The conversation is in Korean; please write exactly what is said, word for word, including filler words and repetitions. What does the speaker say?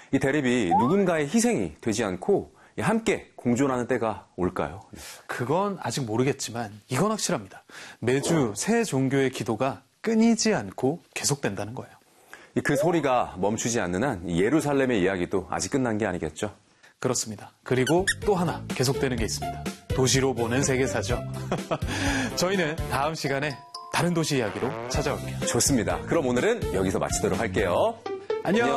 이 대립이 누군가의 희생이 되지 않고 함께 공존하는 때가 올까요? 그건 아직 모르겠지만 이건 확실합니다. 매주 새 종교의 기도가 끊이지 않고 계속된다는 거예요. 그 소리가 멈추지 않는 한 예루살렘의 이야기도 아직 끝난 게 아니겠죠? 그렇습니다. 그리고 또 하나 계속되는 게 있습니다. 도시로 보는 세계사죠. 저희는 다음 시간에 다른 도시 이야기로 찾아올게요. 좋습니다. 그럼 오늘은 여기서 마치도록 할게요. 안녕.